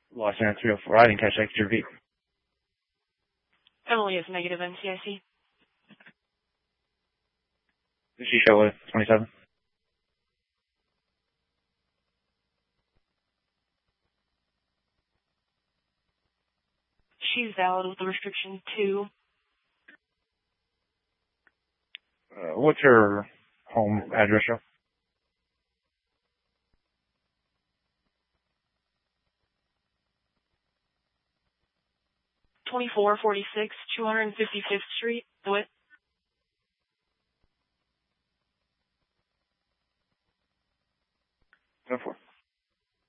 Lost Center 304. I didn't catch that. Could you repeat? Emily is negative NCIC. She show with 27. She's valid with the restriction 2. What's her home address, show? $2446 255th Street, DeWitt. Go for it.